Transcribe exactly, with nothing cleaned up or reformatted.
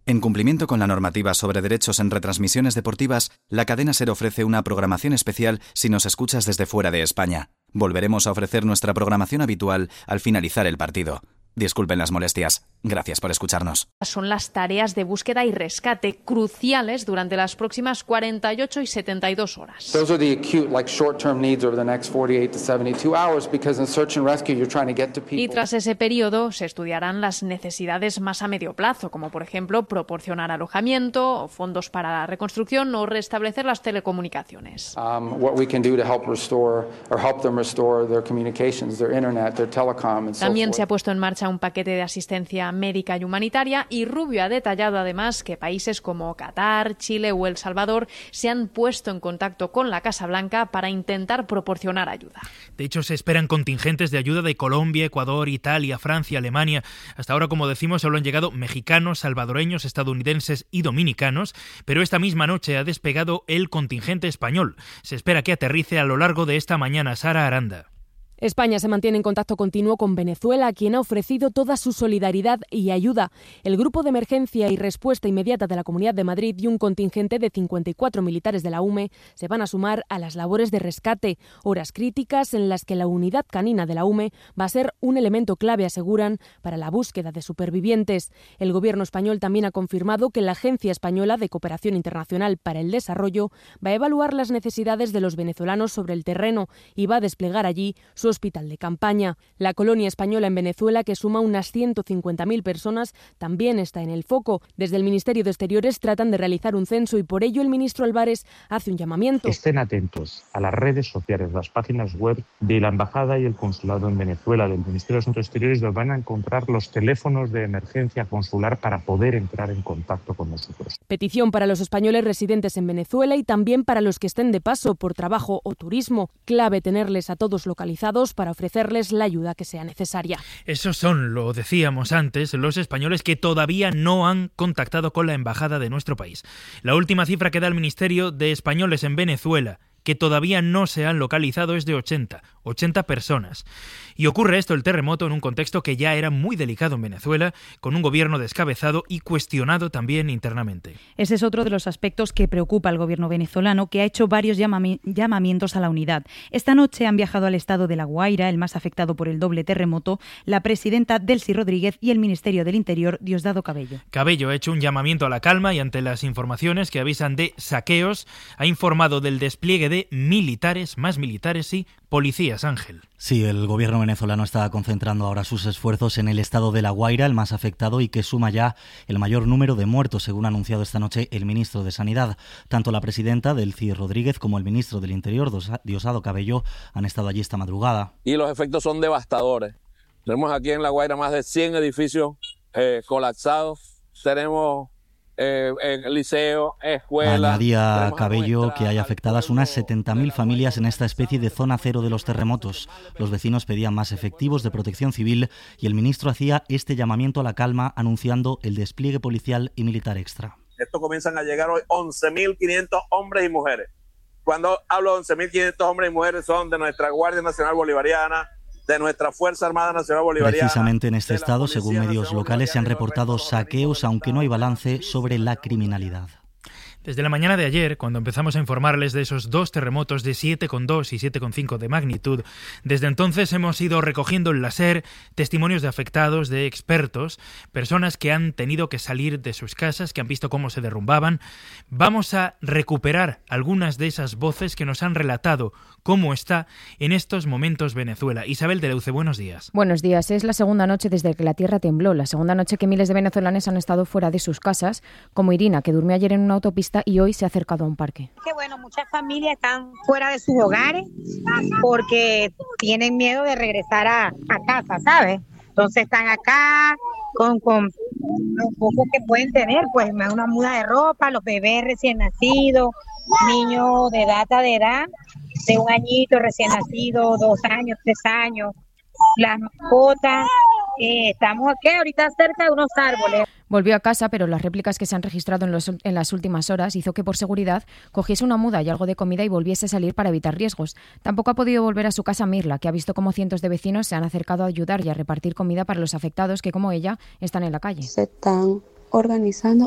En cumplimiento con la normativa sobre derechos en retransmisiones deportivas, la cadena SER ofrece una programación especial si nos escuchas desde fuera de España. Volveremos a ofrecer nuestra programación habitual al finalizar el partido. Disculpen las molestias. Gracias por escucharnos. Son las tareas de búsqueda y rescate cruciales durante las próximas cuarenta y ocho y setenta y dos horas. Those are the acute, like short-term needs over the next forty-eight to seventy-two hours, because in search and rescue you're trying to get to people. Y tras ese periodo se estudiarán las necesidades más a medio plazo, como por ejemplo proporcionar alojamiento, o fondos para la reconstrucción o restablecer las telecomunicaciones. Um, what we can do to help restore or help them restore their communications, their internet, their telecom, and so También forth. se ha puesto en marcha un paquete de asistencia médica y humanitaria, y Rubio ha detallado además que países como Qatar, Chile o El Salvador se han puesto en contacto con la Casa Blanca para intentar proporcionar ayuda. De hecho, se esperan contingentes de ayuda de Colombia, Ecuador, Italia, Francia, Alemania. Hasta ahora, como decimos, solo han llegado mexicanos, salvadoreños, estadounidenses y dominicanos, pero esta misma noche ha despegado el contingente español. Se espera que aterrice a lo largo de esta mañana. Sara Aranda. España se mantiene en contacto continuo con Venezuela, quien ha ofrecido toda su solidaridad y ayuda. El Grupo de Emergencia y Respuesta Inmediata de la Comunidad de Madrid y un contingente de cincuenta y cuatro militares de la U M E se van a sumar a las labores de rescate, horas críticas en las que la unidad canina de la U M E va a ser un elemento clave, aseguran, para la búsqueda de supervivientes. El Gobierno español también ha confirmado que la Agencia Española de Cooperación Internacional para el Desarrollo va a evaluar las necesidades de los venezolanos sobre el terreno y va a desplegar allí su hospital de campaña. La colonia española en Venezuela, que suma unas ciento cincuenta mil personas, también está en el foco. Desde el Ministerio de Exteriores tratan de realizar un censo y por ello el ministro Álvarez hace un llamamiento. Estén atentos a las redes sociales, las páginas web de la Embajada y el Consulado en Venezuela, del Ministerio de Asuntos Exteriores, donde van a encontrar los teléfonos de emergencia consular para poder entrar en contacto con nosotros. Petición para los españoles residentes en Venezuela y también para los que estén de paso por trabajo o turismo. Clave tenerles a todos localizados para ofrecerles la ayuda que sea necesaria. Esos son, lo decíamos antes, los españoles que todavía no han contactado con la embajada de nuestro país. La última cifra que da el Ministerio de Españoles en Venezuela, que todavía no se han localizado, es de ochenta, ochenta personas. Y ocurre esto, el terremoto, en un contexto que ya era muy delicado en Venezuela, con un gobierno descabezado y cuestionado también internamente. Ese es otro de los aspectos que preocupa al gobierno venezolano, que ha hecho varios llamami- llamamientos a la unidad. Esta noche han viajado al estado de La Guaira, el más afectado por el doble terremoto, la presidenta Delcy Rodríguez y el Ministerio del Interior, Diosdado Cabello. Cabello ha hecho un llamamiento a la calma y ante las informaciones que avisan de saqueos, ha informado del despliegue de militares, más militares y policías, Ángel. Sí, el gobierno venezolano está concentrando ahora sus esfuerzos en el estado de La Guaira, el más afectado y que suma ya el mayor número de muertos, según ha anunciado esta noche el ministro de Sanidad. Tanto la presidenta Delcy Rodríguez como el ministro del Interior, Diosdado Cabello, han estado allí esta madrugada. Y los efectos son devastadores. Tenemos aquí en La Guaira más de cien edificios eh, colapsados. Tenemos Eh, eh, liceo, escuela. Añadía Cabello que hay afectadas unas setenta mil familias en esta especie de zona cero de los terremotos. Los vecinos pedían más efectivos de protección civil y el ministro hacía este llamamiento a la calma anunciando el despliegue policial y militar extra. Esto comienzan a llegar hoy once mil quinientos hombres y mujeres. Cuando hablo de once mil quinientos hombres y mujeres son de nuestra Guardia Nacional Bolivariana, de nuestra Fuerza Armada Nacional Bolivariana. Precisamente en este estado, según medios locales, se han reportado saqueos, aunque no hay balance sobre la criminalidad. Desde la mañana de ayer, cuando empezamos a informarles de esos dos terremotos de siete coma dos y siete coma cinco de magnitud, desde entonces hemos ido recogiendo en la SER testimonios de afectados, de expertos, personas que han tenido que salir de sus casas, que han visto cómo se derrumbaban. Vamos a recuperar algunas de esas voces que nos han relatado cómo está en estos momentos Venezuela. Isabel de Leuce, buenos días. Buenos días. Es la segunda noche desde que la tierra tembló, la segunda noche que miles de venezolanos han estado fuera de sus casas, como Irina, que durmió ayer en una autopista y hoy se ha acercado a un parque. Que bueno, muchas familias están fuera de sus hogares porque tienen miedo de regresar a, a casa, ¿sabes? Entonces están acá con, con lo poco que pueden tener, pues una muda de ropa, los bebés recién nacidos, niños de data de edad, de un añito recién nacido, dos años, tres años, las mascotas. Eh, estamos aquí ahorita cerca de unos árboles. Volvió a casa, pero las réplicas que se han registrado en, los, en las últimas horas hizo que por seguridad cogiese una muda y algo de comida y volviese a salir para evitar riesgos. Tampoco ha podido volver a su casa Mirla, que ha visto cómo cientos de vecinos se han acercado a ayudar y a repartir comida para los afectados que, como ella, están en la calle. Se están organizando